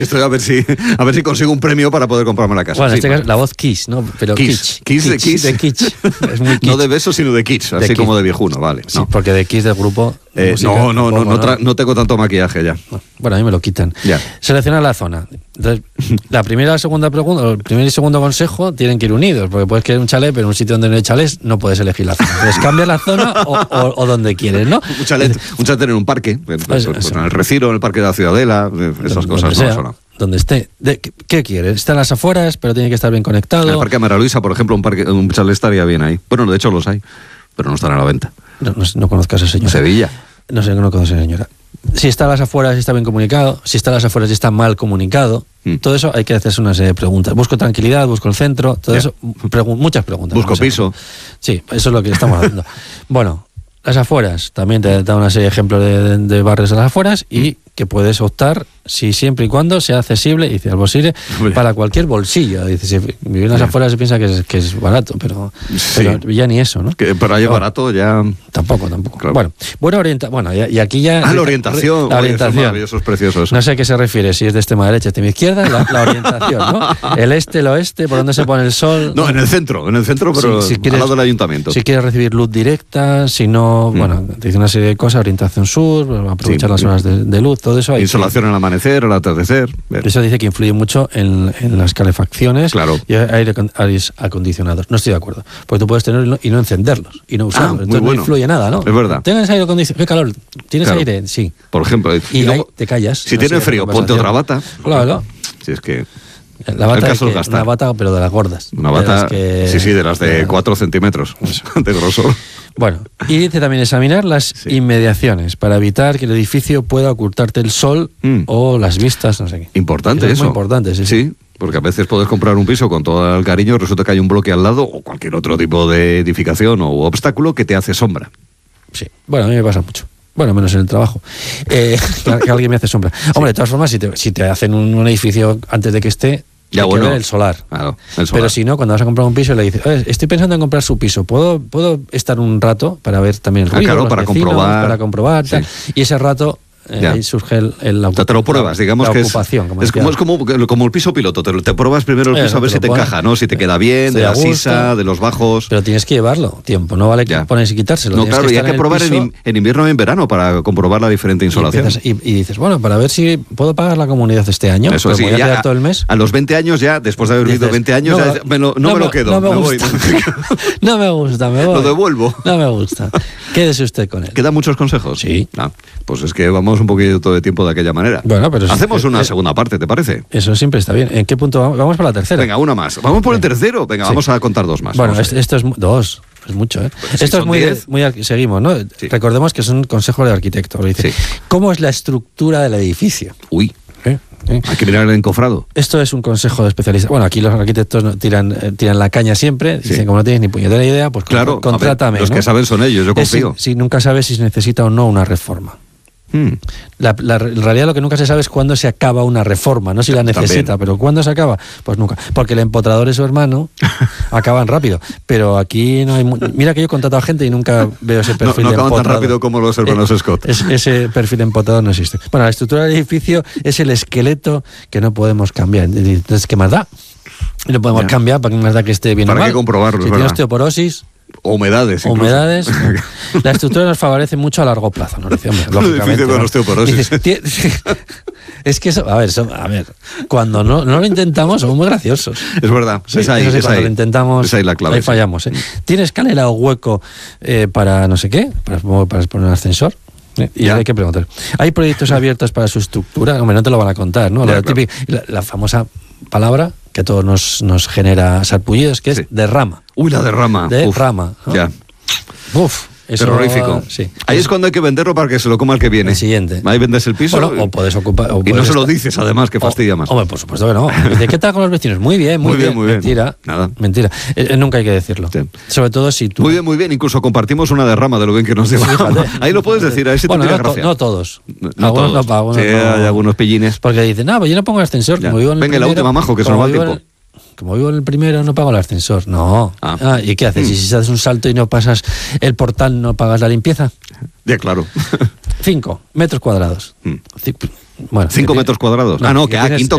Estoy a ver si consigo un premio para poder comprarme la casa. Bueno, sí, este caso, la voz Kiss, ¿no? Pero Kiss de Kiss. De Kitsch. Es muy kitsch. No de besos, sino de kitsch, así como de viejuno, vale. Sí, porque de Kiss del grupo... No tengo tanto maquillaje ya. Bueno, a mí me lo quitan. Ya. Selecciona la zona. Entonces, la primera y la segunda pregunta, el primer y segundo consejo tienen que ir unidos, porque puedes querer un chalet, pero en un sitio donde no hay chalés no puedes elegir la zona. Entonces cambia la zona o donde quieres, ¿no? Un chalet en un parque, pues en el Retiro, en el Parque de la Ciudadela, esas cosas. Donde esté. ¿Qué quieres? Está en las afueras, pero tiene que estar bien conectado. En el Parque de María Luisa, por ejemplo, un chalet estaría bien ahí. Bueno, de hecho los hay, pero no están a la venta. No conozco a esa señora. Sevilla. No conozco a esa señora. Si está a las afueras, si está bien comunicado. Si está a las afueras, si está mal comunicado. Todo eso hay que hacerse una serie de preguntas. Busco tranquilidad, busco el centro, todo eso. Muchas preguntas. Busco piso. Sí, eso es lo que estamos haciendo. Bueno, las afueras. También te da una serie de ejemplos de barrios de las afueras y que puedes optar si siempre y cuando sea accesible, y algo sirve para cualquier bolsillo. Dice, si vivir en las afueras se piensa que es barato, pero ya ni eso, ¿no? Pero ahí barato ya... Tampoco. Claro. Bueno, y aquí ya... la orientación. La orientación. Eso es precioso eso. No sé a qué se refiere, si es de extrema derecha, extrema izquierda, la orientación, ¿no? El este, el oeste, por dónde se pone el sol. No, en el centro, pero si quieres, al lado del ayuntamiento. Si quieres recibir luz directa, si no, te dice una serie de cosas, orientación sur, aprovechar las horas de luz, todo eso. Insolación al amanecer, al atardecer. Eso dice que influye mucho en las calefacciones y aires acondicionados. No estoy de acuerdo, porque tú puedes tenerlo y no encenderlos, y no usarlos. Entonces no influye nada, ¿no? Es verdad. ¿Tienes aire acondicionado? ¿Qué calor? ¿Tienes aire? Sí. Por ejemplo. Y luego, te callas. Si tienes frío, ponte otra bata. Claro. Si es que... La bata es una bata, pero de las gordas. Una bata, de las de 4 centímetros de grosor. Bueno, y dice también examinar las inmediaciones para evitar que el edificio pueda ocultarte el sol o las vistas, no sé qué. Importante eso. Es muy importante, sí. Porque a veces puedes comprar un piso con todo el cariño, resulta que hay un bloque al lado o cualquier otro tipo de edificación o obstáculo que te hace sombra. Sí, bueno, a mí me pasa mucho. Bueno, menos en el trabajo. Que alguien me hace sombra. Hombre, de todas formas, si te hacen un edificio antes de que esté, ya hay que ver el solar. Claro, el solar. Pero si no, cuando vas a comprar un piso, le dices, estoy pensando en comprar su piso, ¿puedo estar un rato para ver también el ruido? Claro, para comprobar. Tal. Y ese rato... ahí surge te lo pruebas, digamos que ocupación, es como el piso piloto, te pruebas primero el piso a ver si te encaja, ¿no? Si te queda bien, de la sisa, de los bajos. Pero tienes que llevarlo tiempo, no vale ponerse y quitárselo. No, claro, y hay que probar en invierno y en verano para comprobar la diferente insolación. Y dices, bueno, para ver si puedo pagar la comunidad este año. Eso sí, ya todo el mes. A los 20 años ya, después de haber vivido 20 años, no me lo quedo. No me gusta, no me gusta, me voy. Lo devuelvo. No me gusta. Quédese usted con él. ¿Quedan muchos consejos? Sí. Pues es que vamos un poquito de tiempo de aquella manera. Bueno, pero hacemos una segunda parte, ¿te parece? Eso siempre está bien. ¿En qué punto vamos? Vamos por la tercera. Venga, una más. Vamos por el tercero. Venga, vamos a contar dos más. Bueno, esto es dos. Es mucho, ¿eh? Pues esto es muy seguimos, ¿no? Sí. Recordemos que es un consejo de arquitecto. Dice, ¿cómo es la estructura del edificio? Uy. Hay que mirar el encofrado. Esto es un consejo de especialista. Bueno, aquí los arquitectos tiran la caña siempre. Dicen, como no tienes ni puñetera idea, pues claro, contrátame. Los que saben son ellos, yo confío. Si nunca sabes si se necesita o no una reforma. En realidad lo que nunca se sabe es cuándo se acaba una reforma, no si la necesita, pero ¿cuándo se acaba? Pues nunca, porque el empotrador y su hermano acaban rápido, pero aquí no hay... Mira que yo he contratado a gente y nunca veo ese perfil de empotrador. No acaban tan rápido como los hermanos Scott. Ese perfil de empotrador no existe. Bueno, la estructura del edificio es el esqueleto que no podemos cambiar. Entonces, ¿qué más da? Y lo podemos cambiar, ¿para qué más da que esté bien o mal? Para qué comprobarlo, si tiene osteoporosis... Humedades. La estructura nos favorece mucho a largo plazo, ¿no? Dice, hombre, lógicamente. Con osteoporosis. Es que eso, a ver, cuando no lo intentamos somos muy graciosos. Es verdad. Sí, cuando lo intentamos, esa es la clave, ahí fallamos. ¿Tiene escalera o hueco para no sé qué? Para poner un ascensor. Y hay que preguntar. ¿Hay proyectos abiertos para su estructura? Hombre, no te lo van a contar, ¿no? La famosa palabra que a todos nos genera sarpullidos, que es derrama. Uy, la derrama. Derrama. ¿No? Ya. Eso, terrorífico. Sí. Ahí es cuando hay que venderlo para que se lo coma el que viene. El siguiente. Ahí vendes el piso. Bueno, o puedes ocupar. Y no se lo dices, además, que fastidia más. Hombre, por supuesto que no. Dice, ¿qué tal con los vecinos? Muy bien. Mentira. Nada. Mentira. Nunca hay que decirlo. Sí. Sobre todo si tú. Muy bien. Incluso compartimos una derrama de lo bien que nos lleva. Ahí lo puedes decir. Ahí sí bueno, te tiene gracia. No todos. Algunos no. Sí, hay algunos pillines. Porque dicen, pues yo no pongo el ascensor. Como vivo en el venga, primero, la última, majo, que se nos va el tiempo. Como vivo en el primero, no pago el ascensor. No. ¿Y qué haces? ¿Y si haces un salto y no pasas el portal, no pagas la limpieza? Ya, claro. 5 metros cuadrados. Bueno, 5 metros cuadrados. No, que quinto